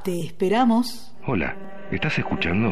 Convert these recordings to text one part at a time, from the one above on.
Te esperamos. Hola, ¿estás escuchando?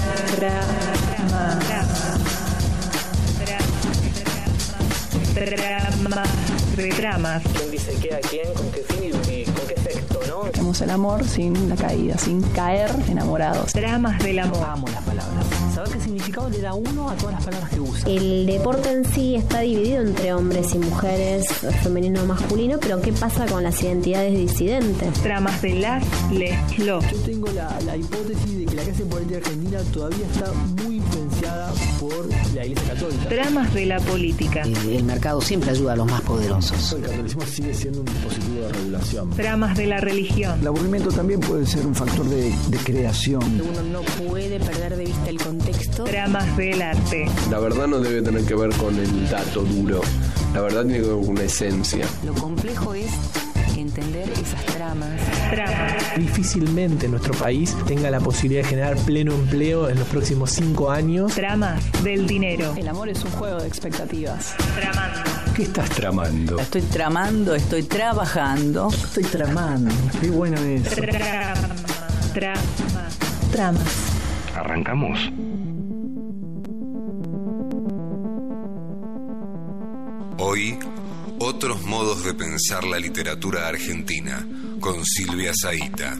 Dramas. ¿Quién dice qué a quién? ¿Con qué fin y con qué efecto, no? Tenemos el amor sin la caída, sin caer enamorados. Dramas del amor. Amo las palabras. Saber qué significado le da uno a todas las palabras que usa. El deporte en sí está dividido entre hombres y mujeres, femenino o masculino, pero ¿qué pasa con las identidades disidentes? Dramas de les, lo. Yo tengo la hipótesis de que la clase política argentina todavía está muy influenciada por la Iglesia Católica. Dramas de la política. El mercado siempre ayuda a los más poderosos. El catolicismo sigue siendo un dispositivo de regulación. Dramas de la religión. El aburrimiento también puede ser un factor de creación. Uno no puede perder de vista el contexto. Dramas del arte. La verdad no debe tener que ver con el dato duro. La verdad tiene que ver con una esencia. Lo complejo es entender esas tramas. Difícilmente nuestro país tenga la posibilidad de generar pleno empleo en los próximos 5 años. Dramas del dinero. El amor es un juego de expectativas. Tramando. ¿Qué estás tramando? Estoy tramando, estoy trabajando. Estoy tramando. Qué bueno es. Tramas. ¿Arrancamos? Hoy, otros modos de pensar la literatura argentina, con Silvia Zahita.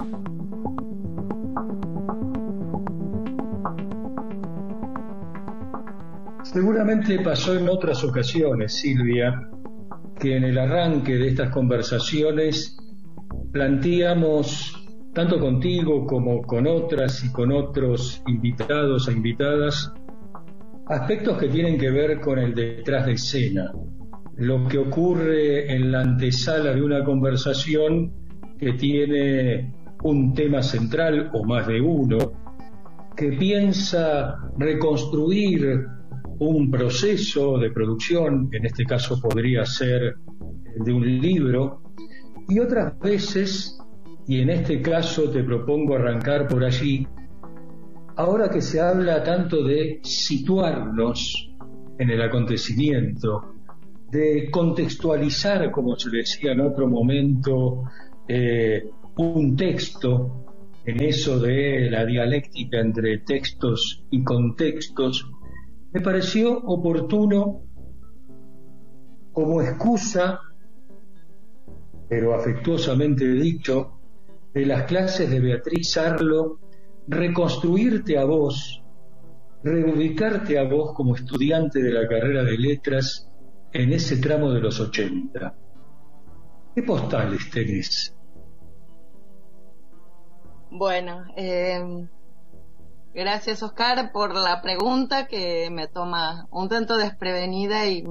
Seguramente pasó en otras ocasiones, Silvia, que en el arranque de estas conversaciones planteamos, tanto contigo como con otras y con otros invitados e invitadas, aspectos que tienen que ver con el detrás de escena, lo que ocurre en la antesala de una conversación que tiene un tema central o más de uno, que piensa reconstruir un proceso de producción, en este caso podría ser de un libro, y otras veces, y en este caso te propongo arrancar por allí, ahora que se habla tanto de situarnos en el acontecimiento, de contextualizar, como se decía en otro momento, un texto, en eso de la dialéctica entre textos y contextos, me pareció oportuno, como excusa, pero afectuosamente dicho, de las clases de Beatriz Arlo, reconstruirte a vos, reubicarte a vos como estudiante de la carrera de letras en ese tramo de los 80. ¿Qué postales tenés? Bueno, gracias Oscar por la pregunta que me toma un tanto desprevenida y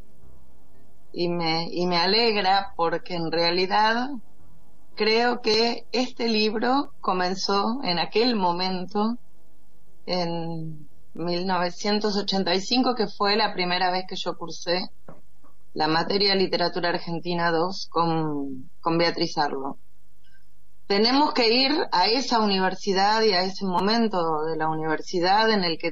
me alegra, porque en realidad creo que este libro comenzó en aquel momento, en 1985, que fue la primera vez que yo cursé la materia de Literatura Argentina 2 con Beatriz Arlo. Tenemos que ir a esa universidad y a ese momento de la universidad en el que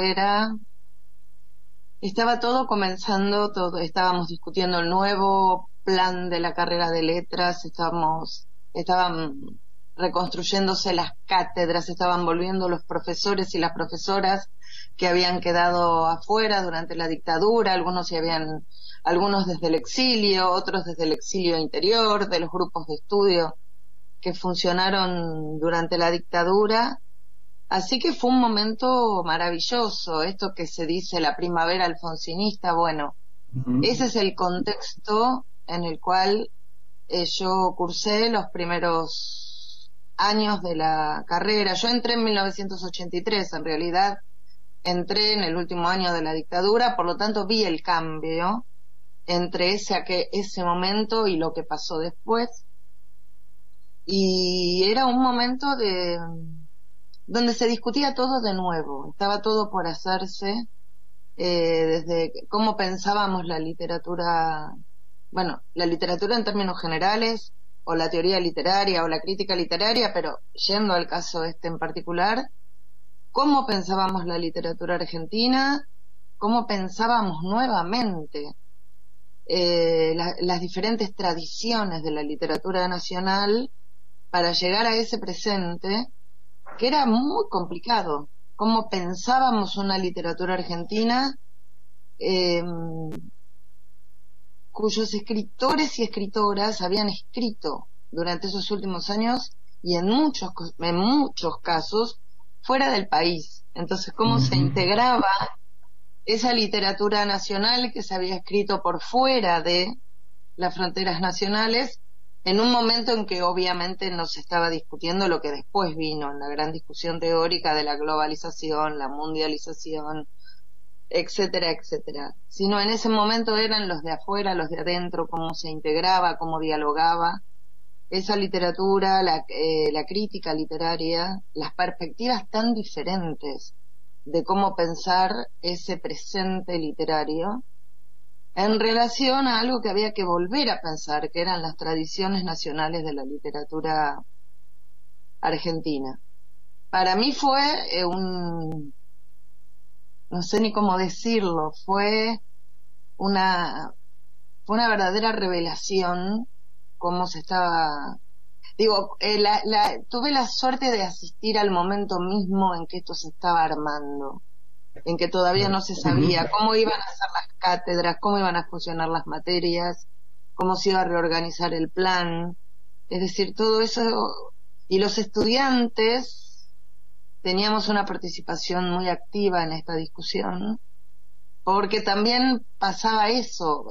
estaba todo comenzando, estábamos discutiendo el nuevo plan de la carrera de letras, estaban reconstruyéndose las cátedras, estaban volviendo los profesores y las profesoras que habían quedado afuera durante la dictadura, algunos desde el exilio, otros desde el exilio interior, de los grupos de estudio que funcionaron durante la dictadura. Así que fue un momento maravilloso, esto que se dice la primavera alfonsinista. Bueno, ese es el contexto en el cual yo cursé los primeros años de la carrera. Yo entré en 1983, en realidad entré en el último año de la dictadura, por lo tanto vi el cambio entre ese momento y lo que pasó después. Y era un momento donde se discutía todo de nuevo, estaba todo por hacerse, desde cómo pensábamos la literatura en términos generales, o la teoría literaria, o la crítica literaria, pero yendo al caso este en particular, cómo pensábamos la literatura argentina, cómo pensábamos nuevamente las diferentes tradiciones de la literatura nacional, para llegar a ese presente, que era muy complicado. Cómo pensábamos una literatura argentina cuyos escritores y escritoras habían escrito durante esos últimos años y en muchos casos fuera del país. Entonces, cómo se integraba esa literatura nacional que se había escrito por fuera de las fronteras nacionales, en un momento en que obviamente no se estaba discutiendo lo que después vino en la gran discusión teórica de la globalización, la mundialización, etcétera, etcétera. Sino en ese momento eran los de afuera, los de adentro, cómo se integraba, cómo dialogaba esa literatura, la crítica literaria, las perspectivas tan diferentes de cómo pensar ese presente literario en relación a algo que había que volver a pensar, que eran las tradiciones nacionales de la literatura argentina. Para mí fue no sé ni cómo decirlo, fue una verdadera revelación cómo se estaba... tuve la suerte de asistir al momento mismo en que esto se estaba armando, en que todavía no se sabía cómo iban a ser las cátedras, cómo iban a funcionar las materias, cómo se iba a reorganizar el plan. Es decir, todo eso, y los estudiantes teníamos una participación muy activa en esta discusión, porque también pasaba eso,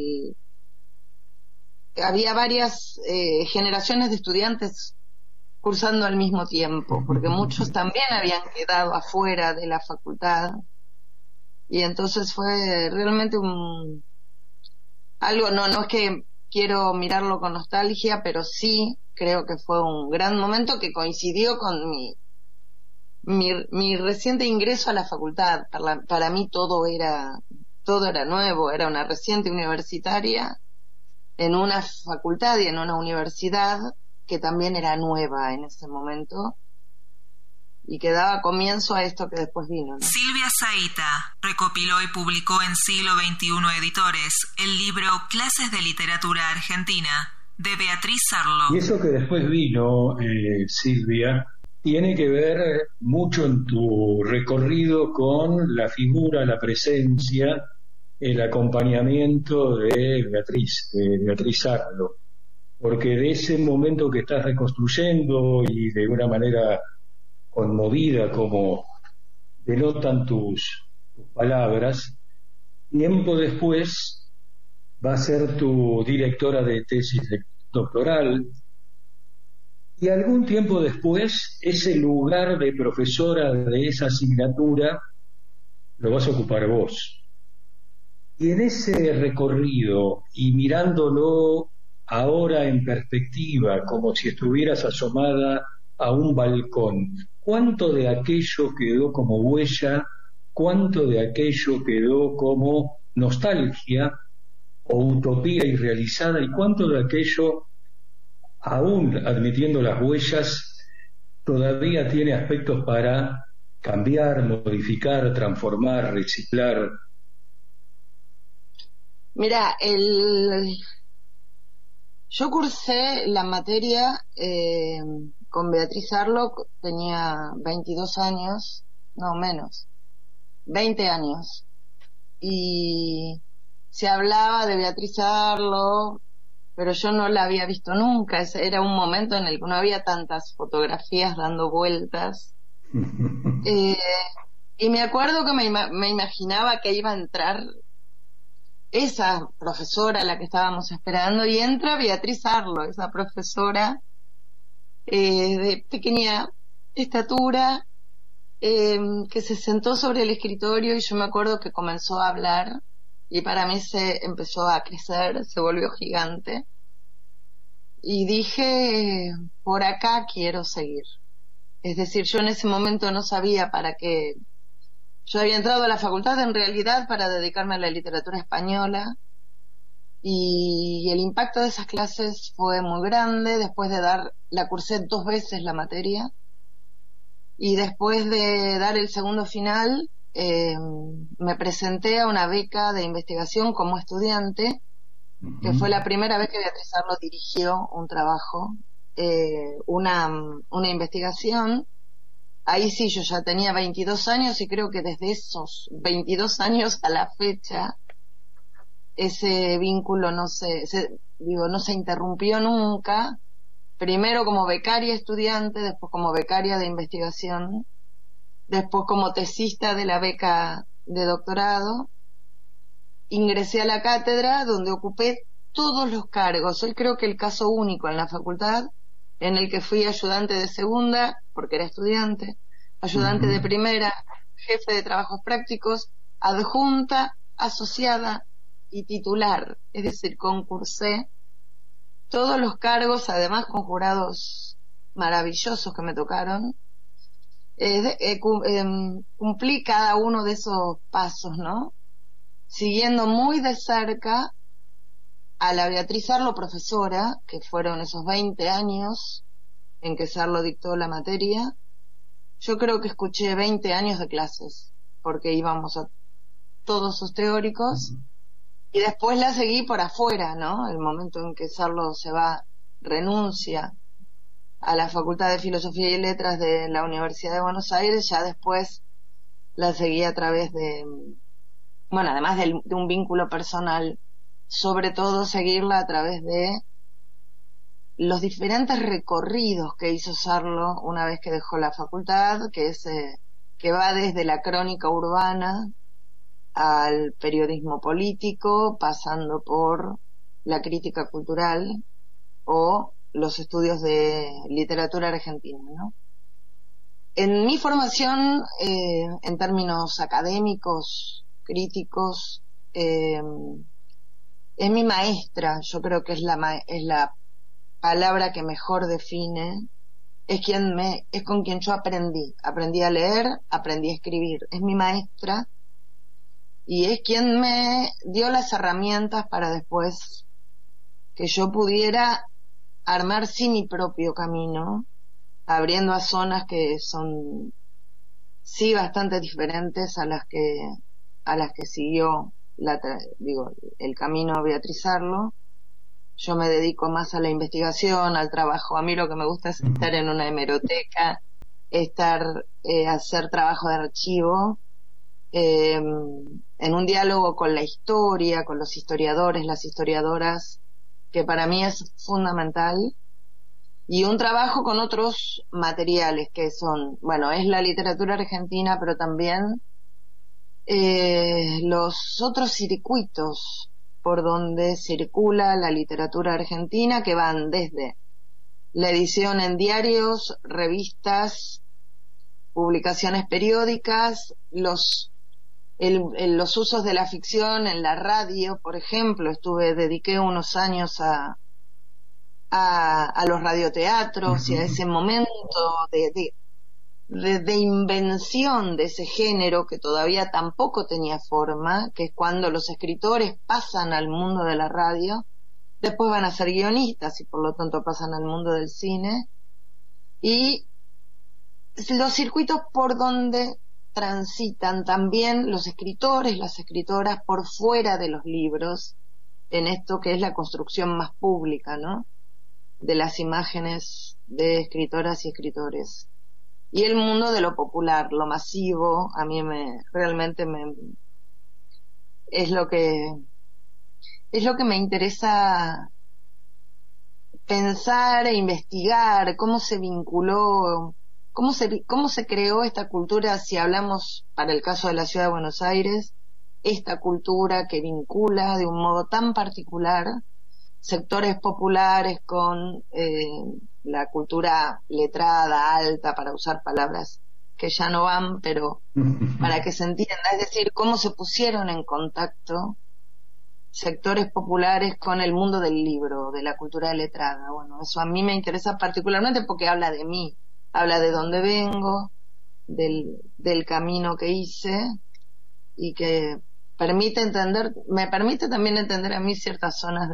había varias generaciones de estudiantes cursando al mismo tiempo, porque muchos también habían quedado afuera de la facultad, y entonces fue realmente algo, no es que quiero mirarlo con nostalgia, pero sí creo que fue un gran momento que coincidió con mi reciente ingreso a la facultad. Para mí todo era nuevo, era una reciente universitaria en una facultad y en una universidad que también era nueva en ese momento y que daba comienzo a esto que después vino, ¿no? Silvia Zaita recopiló y publicó en Siglo XXI Editores el libro Clases de Literatura Argentina, de Beatriz Sarlo. Y eso que después vino, Silvia, tiene que ver mucho en tu recorrido con la figura, la presencia, el acompañamiento de Beatriz Sarlo, porque de ese momento que estás reconstruyendo y de una manera conmovida como denotan tus palabras, tiempo después va a ser tu directora de tesis doctoral, y algún tiempo después ese lugar de profesora de esa asignatura lo vas a ocupar vos. Y en ese recorrido, y mirándolo ahora en perspectiva, como si estuvieras asomada a un balcón, ¿cuánto de aquello quedó como huella? ¿Cuánto de aquello quedó como nostalgia o utopía irrealizada? ¿Y cuánto de aquello, aún admitiendo las huellas, todavía tiene aspectos para cambiar, modificar, transformar, reciclar? Mira, yo cursé la materia con Beatriz Sarlo, tenía 22 años, no menos, 20 años, y se hablaba de Beatriz Sarlo, pero yo no la había visto nunca. Ese era un momento en el que no había tantas fotografías dando vueltas, y me acuerdo que me imaginaba que iba a entrar esa profesora a la que estábamos esperando, y entra Beatriz Sarlo, esa profesora de pequeña estatura, que se sentó sobre el escritorio, y yo me acuerdo que comenzó a hablar, y para mí se empezó a crecer, se volvió gigante, y dije, por acá quiero seguir. Es decir, yo en ese momento no sabía para qué. Yo había entrado a la facultad en realidad para dedicarme a la literatura española, y el impacto de esas clases fue muy grande. Después de la cursé 2 veces la materia, y después de dar el segundo final me presenté a una beca de investigación como estudiante, que fue la primera vez que Beatriz Sarlo dirigió un trabajo una investigación. Ahí sí, yo ya tenía 22 años y creo que desde esos 22 años a la fecha ese vínculo no se interrumpió nunca. Primero como becaria estudiante, después como becaria de investigación, después como tesista de la beca de doctorado. Ingresé a la cátedra donde ocupé todos los cargos. Hoy creo que el caso único en la facultad en el que fui ayudante de segunda, porque era estudiante, ayudante de primera, jefe de trabajos prácticos, adjunta, asociada y titular. Es decir, concursé todos los cargos, además con jurados maravillosos que me tocaron. Cumplí cada uno de esos pasos, ¿no? Siguiendo muy de cerca a la Beatriz Sarlo, profesora, que fueron esos 20 años en que Sarlo dictó la materia. Yo creo que escuché 20 años de clases, porque íbamos a todos sus teóricos, y después la seguí por afuera, ¿no? El momento en que Sarlo se va, renuncia a la Facultad de Filosofía y Letras de la Universidad de Buenos Aires, ya después la seguí a través de, bueno, además de un vínculo personal, sobre todo seguirla a través de los diferentes recorridos que hizo Sarlo una vez que dejó la facultad, que va desde la crónica urbana al periodismo político, pasando por la crítica cultural o los estudios de literatura argentina, ¿no? En mi formación, en términos académicos, críticos, es mi maestra. Yo creo que es la palabra que mejor define. Es con quien yo aprendí a leer, aprendí a escribir. Es mi maestra y es quien me dio las herramientas para después que yo pudiera armar sí mi propio camino, abriendo a zonas que son sí bastante diferentes a las que siguió el camino Beatriz Sarlo. Yo me dedico más a la investigación, al trabajo. A mí lo que me gusta es estar en una hemeroteca, hacer trabajo de archivo, en un diálogo con la historia, con los historiadores, las historiadoras, que para mí es fundamental, y un trabajo con otros materiales que son, bueno, es la literatura argentina, pero también los otros circuitos por donde circula la literatura argentina, que van desde la edición en diarios, revistas, publicaciones periódicas, los usos de la ficción en la radio, por ejemplo. Dediqué unos años a los radioteatros y a ese momento de invención de ese género que todavía tampoco tenía forma, que es cuando los escritores pasan al mundo de la radio, después van a ser guionistas y por lo tanto pasan al mundo del cine, y los circuitos por donde transitan también los escritores, las escritoras por fuera de los libros, en esto que es la construcción más pública, ¿no?, de las imágenes de escritoras y escritores. Y el mundo de lo popular, lo masivo, a mí realmente es lo que me interesa pensar e investigar, cómo se vinculó, cómo se creó esta cultura, si hablamos para el caso de la ciudad de Buenos Aires, esta cultura que vincula de un modo tan particular sectores populares con la cultura letrada, alta, para usar palabras que ya no van, pero para que se entienda, es decir, cómo se pusieron en contacto sectores populares con el mundo del libro, de la cultura letrada. Bueno, eso a mí me interesa particularmente porque habla de mí, habla de dónde vengo, del camino que hice, y que me permite también entender a mí ciertas zonas de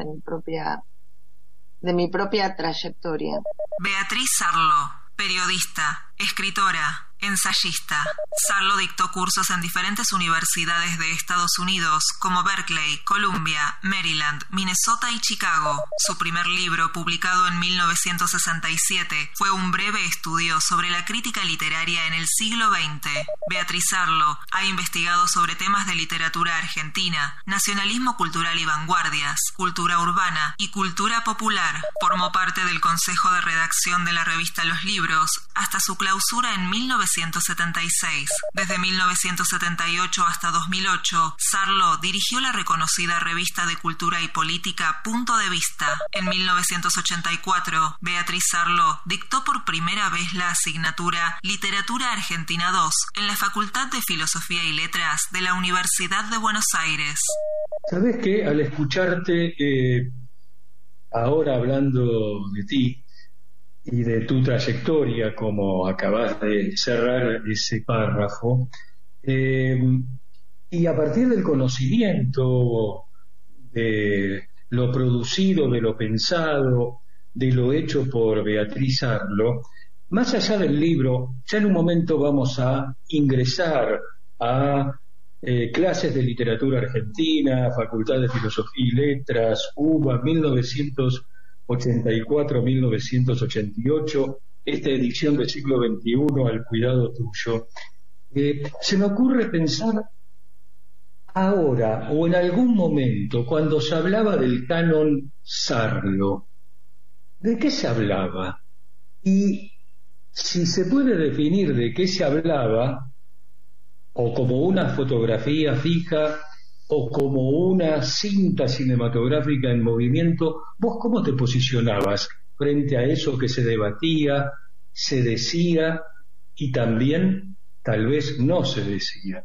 mi propia trayectoria. Beatriz Sarlo, periodista, escritora, Ensayista, Sarlo dictó cursos en diferentes universidades de Estados Unidos como Berkeley, Columbia, Maryland, Minnesota y Chicago. Su primer libro, publicado en 1967, fue un breve estudio sobre la crítica literaria en el siglo XX. Beatriz Sarlo ha investigado sobre temas de literatura argentina, nacionalismo cultural y vanguardias, cultura urbana y cultura popular. Formó parte del Consejo de Redacción de la revista Los Libros hasta su clausura en 1976. Desde 1978 hasta 2008, Sarlo dirigió la reconocida revista de cultura y política Punto de Vista. En 1984, Beatriz Sarlo dictó por primera vez la asignatura Literatura Argentina II en la Facultad de Filosofía y Letras de la Universidad de Buenos Aires. ¿Sabés qué? Al escucharte ahora hablando de ti y de tu trayectoria, como acabas de cerrar ese párrafo, y a partir del conocimiento de lo producido, de lo pensado, de lo hecho por Beatriz Sarlo, más allá del libro, ya en un momento vamos a ingresar a clases de literatura argentina, Facultad de Filosofía y Letras, UBA, 1984-1988, esta edición del siglo XXI, Al cuidado tuyo. Se me ocurre pensar ahora o en algún momento, cuando se hablaba del canon Sarlo, ¿de qué se hablaba? Y si se puede definir de qué se hablaba, o como una fotografía fija, o como una cinta cinematográfica en movimiento, ¿vos cómo te posicionabas frente a eso que se debatía, se decía y también tal vez no se decía?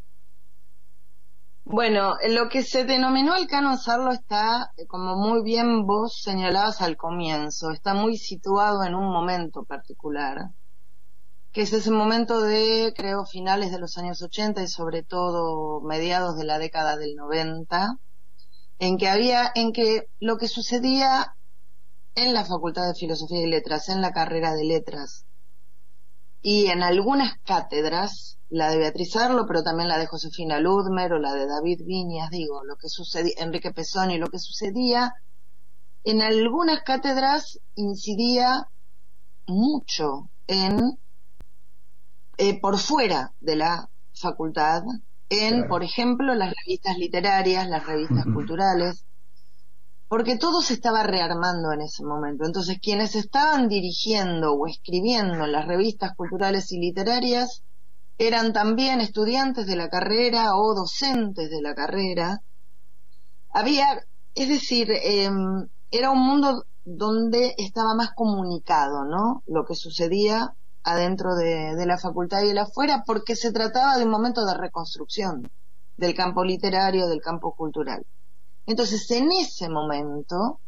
Bueno, lo que se denominó el canon Sarlo está, como muy bien vos señalabas al comienzo, está muy situado en un momento particular, que es ese momento de, creo, finales de los años 80 y sobre todo mediados de la década del 90, en que lo que sucedía en la Facultad de Filosofía y Letras, en la carrera de Letras, y en algunas cátedras, la de Beatriz Sarlo, pero también la de Josefina Ludmer o la de David Viñas, lo que sucedía, Enrique Pesoni, lo que sucedía en algunas cátedras incidía mucho por fuera de la facultad, por ejemplo, las revistas literarias, las revistas culturales, porque todo se estaba rearmando en ese momento. Entonces, quienes estaban dirigiendo o escribiendo en las revistas culturales y literarias eran también estudiantes de la carrera o docentes de la carrera. Era un mundo donde estaba más comunicado, ¿no?, lo que sucedía adentro de la facultad y el afuera, porque se trataba de un momento de reconstrucción del campo literario, del campo cultural. Entonces, en ese momento,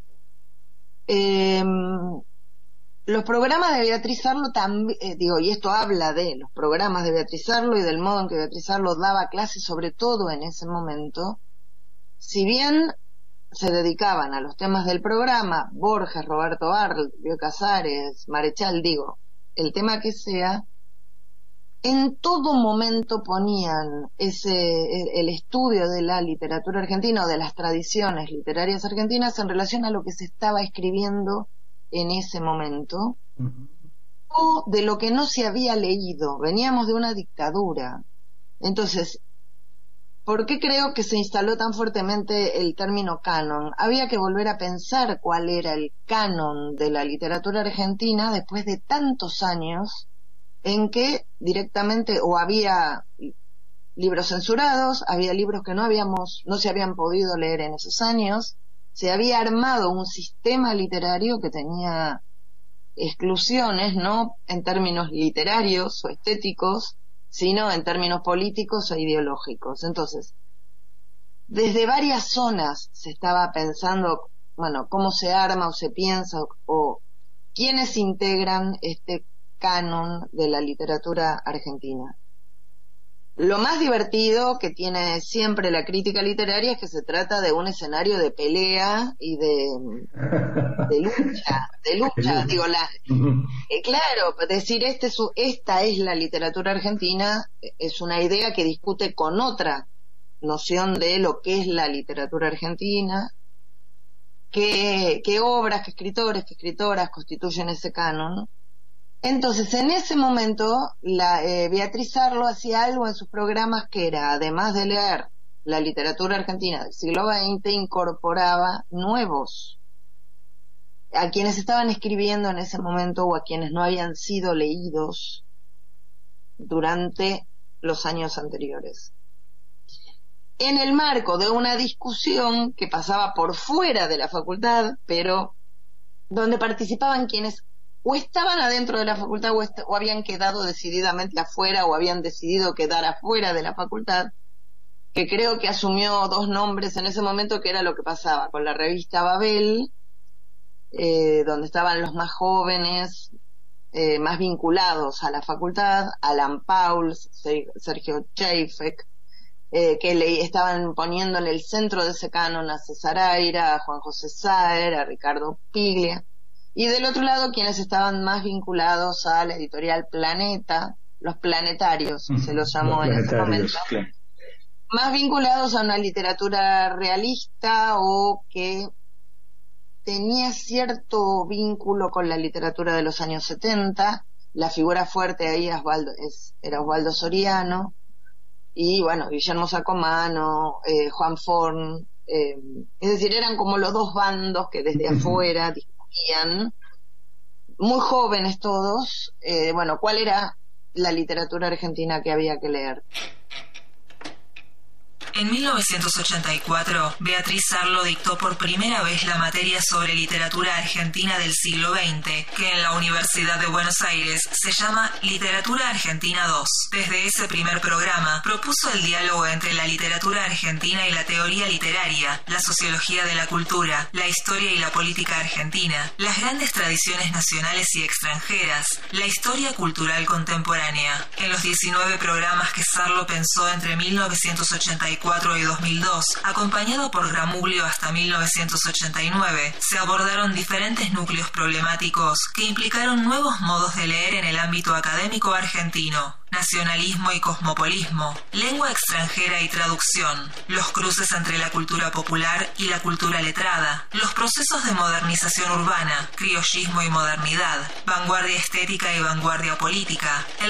los programas de Beatriz Sarlo también, y esto habla de los programas de Beatriz Sarlo y del modo en que Beatriz Sarlo daba clases, sobre todo en ese momento, si bien se dedicaban a los temas del programa, Borges, Roberto Arlt, Bioy Casares, Marechal, el tema que sea, en todo momento ponían el estudio de la literatura argentina o de las tradiciones literarias argentinas en relación a lo que se estaba escribiendo en ese momento, o de lo que no se había leído. Veníamos de una dictadura. Entonces, ¿por qué creo que se instaló tan fuertemente el término canon? Había que volver a pensar cuál era el canon de la literatura argentina después de tantos años en que directamente o había libros censurados, había libros que no se habían podido leer en esos años, se había armado un sistema literario que tenía exclusiones, no en términos literarios o estéticos, sino en términos políticos e ideológicos. Entonces, desde varias zonas se estaba pensando, cómo se arma o se piensa o quiénes integran este canon de la literatura argentina. Lo más divertido que tiene siempre la crítica literaria es que se trata de un escenario de pelea y de lucha. Digo, claro, decir esta es la literatura argentina es una idea que discute con otra noción de lo que es la literatura argentina, qué obras, qué escritores, qué escritoras constituyen ese canon. Entonces, en ese momento, Beatriz Sarlo hacía algo en sus programas que era, además de leer la literatura argentina del siglo XX, incorporaba nuevos, a quienes estaban escribiendo en ese momento o a quienes no habían sido leídos durante los años anteriores. En el marco de una discusión que pasaba por fuera de la facultad, pero donde participaban quienes o estaban adentro de la facultad o habían quedado decididamente afuera o habían decidido quedar afuera de la facultad, que creo que asumió dos nombres en ese momento, que era lo que pasaba con la revista Babel, donde estaban los más jóvenes, más vinculados a la facultad, Alan Pauls, Sergio Cheifek, que estaban poniendo en el centro de ese canon a César Aira, a Juan José Saer, a Ricardo Piglia. Y del otro lado, quienes estaban más vinculados a la editorial Planeta, los planetarios, se los llamó en ese momento, claro. Más vinculados a una literatura realista o que tenía cierto vínculo con la literatura de los años 70. La figura fuerte ahí era Osvaldo Soriano, y bueno, Guillermo Sacomano, Juan Forn, es decir, eran como los dos bandos que desde afuera muy jóvenes todos, ¿cuál era la literatura argentina que había que leer? En 1984, Beatriz Sarlo dictó por primera vez la materia sobre literatura argentina del siglo XX, que en la Universidad de Buenos Aires se llama Literatura Argentina II. Desde ese primer programa, propuso el diálogo entre la literatura argentina y la teoría literaria, la sociología de la cultura, la historia y la política argentina, las grandes tradiciones nacionales y extranjeras, la historia cultural contemporánea. En los 19 programas que Sarlo pensó entre 1984 y 2002, acompañado por Gramuglio hasta 1989, se abordaron diferentes núcleos problemáticos que implicaron nuevos modos de leer en el ámbito académico argentino: nacionalismo y cosmopolismo, lengua extranjera y traducción, los cruces entre la cultura popular y la cultura letrada, los procesos de modernización urbana, criollismo y modernidad, vanguardia estética y vanguardia política,